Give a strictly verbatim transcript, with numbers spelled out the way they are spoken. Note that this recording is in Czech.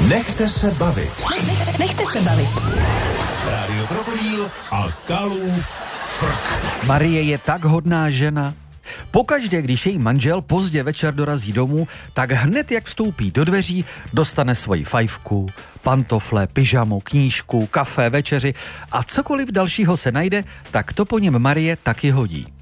Nechte se bavit. Nech, nechte se bavit. Rádio Krokodýl a Kalův frk. Marie je tak hodná žena. Pokaždé, když její manžel pozdě večer dorazí domů, tak hned jak vstoupí do dveří, dostane svoji fajfku, pantofle, pyžamo, knížku, kafe, večeři a cokoliv dalšího se najde, tak to po něm Marie taky hodí.